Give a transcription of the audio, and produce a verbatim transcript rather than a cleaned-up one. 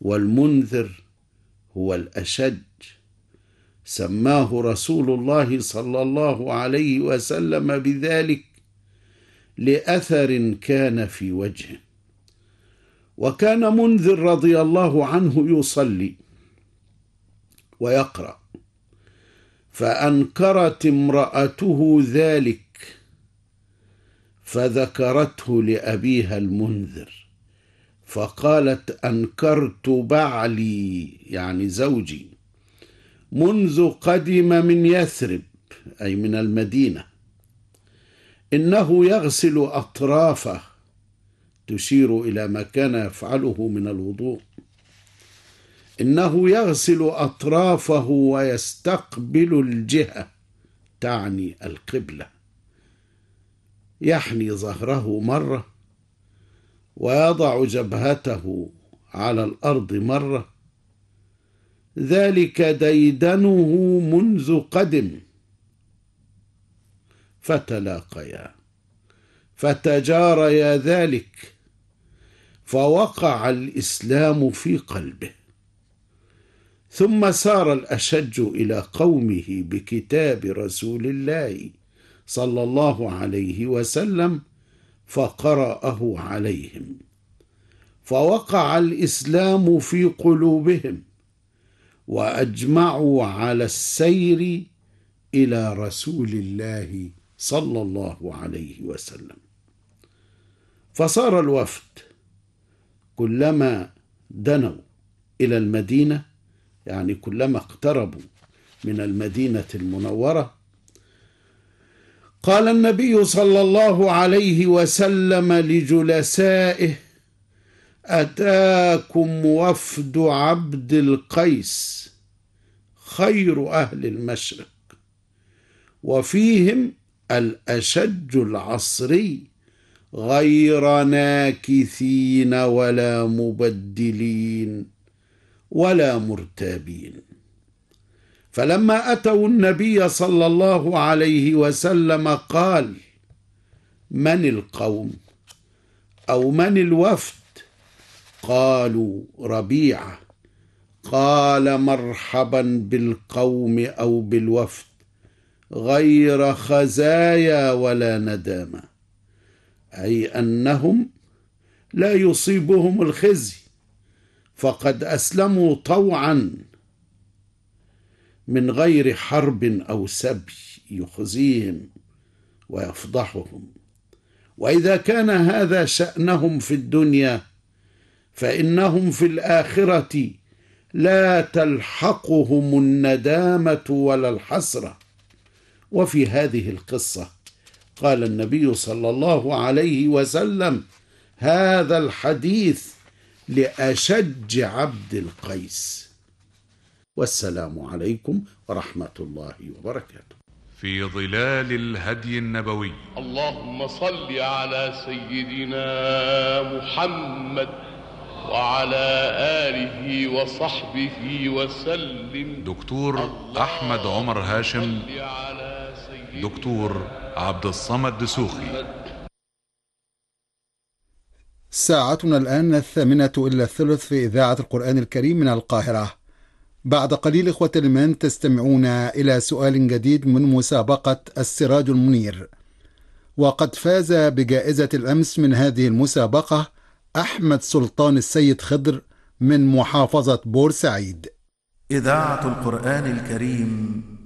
والمنذر هو الأشج. سماه رسول الله صلى الله عليه وسلم بذلك لأثر كان في وجهه. وكان منذر رضي الله عنه يصلي ويقرأ، فأنكرت امرأته ذلك فذكرته لأبيها المنذر، فقالت: أنكرت بعلي يعني زوجي منذ قدم من يثرب أي من المدينة، إنه يغسل أطرافه، تشير إلى ما كان يفعله من الوضوء، إنه يغسل أطرافه ويستقبل الجهة تعني القبلة، يحني ظهره مرة ويضع جبهته على الأرض مرة، ذلك ديدنه منذ قدم. فتلاقيا فتجاريا ذلك، فوقع الإسلام في قلبه. ثم سار الأشج إلى قومه بكتاب رسول الله صلى الله عليه وسلم فقرأه عليهم، فوقع الإسلام في قلوبهم، وأجمعوا على السير إلى رسول الله صلى الله عليه وسلم. فصار الوفد كلما دنوا إلى المدينة، يعني كلما اقتربوا من المدينة المنورة، قال النبي صلى الله عليه وسلم لجلسائه: أتاكم وفد عبد القيس خير أهل المشرق، وفيهم الأشج العصري غير ناكثين ولا مبدلين ولا مرتابين. فلما أتوا النبي صلى الله عليه وسلم قال: من القوم أو من الوفد؟ قالوا: ربيعة. قال: مرحبا بالقوم أو بالوفد، غير خزايا ولا ندامة، أي أنهم لا يصيبهم الخزي، فقد أسلموا طوعا من غير حرب أو سبي يخزيهم ويفضحهم. وإذا كان هذا شأنهم في الدنيا، فإنهم في الآخرة لا تلحقهم الندامة ولا الحسرة. وفي هذه القصة قال النبي صلى الله عليه وسلم هذا الحديث لأشج عبد القيس. والسلام عليكم ورحمة الله وبركاته. في ظلال الهدي النبوي. اللهم صل على سيدنا محمد وعلى آله وصحبه وسلم. دكتور أحمد عمر هاشم، دكتور عبد الصمد دسوخي. ساعتنا الآن الثامنة إلا الثلث في إذاعة القرآن الكريم من القاهرة. بعد قليل إخوة الإيمان تستمعون إلى سؤال جديد من مسابقة السراج المنير، وقد فاز بجائزة الأمس من هذه المسابقة أحمد سلطان السيد خضر من محافظة بورسعيد. إذاعة القرآن الكريم